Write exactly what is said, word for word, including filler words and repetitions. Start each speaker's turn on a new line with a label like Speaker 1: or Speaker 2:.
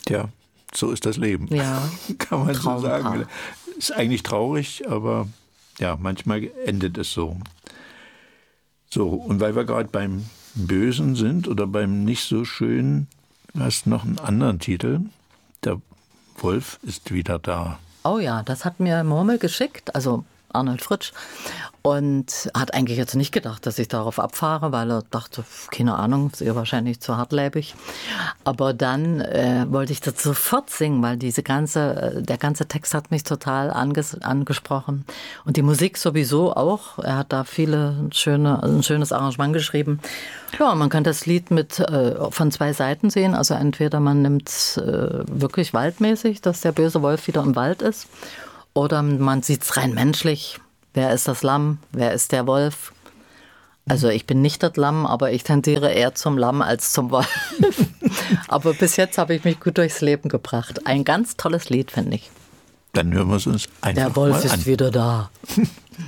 Speaker 1: Tja, so ist das Leben.
Speaker 2: Ja,
Speaker 1: kann man so
Speaker 2: Traumpaar.
Speaker 1: sagen. Ist eigentlich traurig, aber ja, manchmal endet es so. So, und weil wir gerade beim Bösen sind oder beim nicht so schönen, du hast noch einen anderen Titel. Der Wolf ist wieder da.
Speaker 2: Oh ja, das hat mir Murmel geschickt, also Arnold Fritsch, und hat eigentlich jetzt nicht gedacht, dass ich darauf abfahre, weil er dachte, keine Ahnung, ist ihr wahrscheinlich zu hartlebig. Aber dann äh, wollte ich das sofort singen, weil diese ganze, der ganze Text hat mich total anges- angesprochen. Und die Musik sowieso auch. Er hat da viele schöne, ein schönes Arrangement geschrieben. Ja, man kann das Lied mit äh, von zwei Seiten sehen. Also entweder man nimmt es äh, wirklich waldmäßig, dass der böse Wolf wieder im Wald ist, oder man sieht es rein menschlich. Wer ist das Lamm? Wer ist der Wolf? Also ich bin nicht das Lamm, aber ich tendiere eher zum Lamm als zum Wolf. Aber bis jetzt habe ich mich gut durchs Leben gebracht. Ein ganz tolles Lied, finde ich.
Speaker 1: Dann hören wir es uns einfach
Speaker 2: Der Wolf
Speaker 1: mal an.
Speaker 2: ist wieder da.